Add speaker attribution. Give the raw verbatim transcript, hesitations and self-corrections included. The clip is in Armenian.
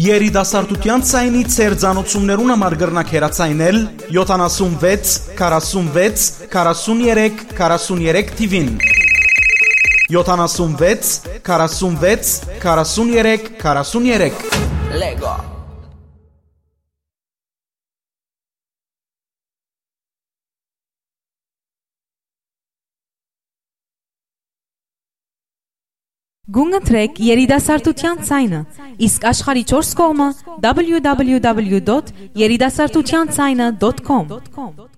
Speaker 1: Երիտասարդության ցայնի ծերծանոցումներուն համար գրնակ հերացայնել յոթանասունվեց քառասունվեց քառասուներեք քառասուներեք թիվին յոթանասունվեց քառասունվեց քառասուներեք քառասուներեք
Speaker 2: Lego
Speaker 3: Գունգընտրեք երիտասարդության ցայնը, իսկ աշխարհի չորս կողմը w w w dot երիտասարդությանցայնը dot com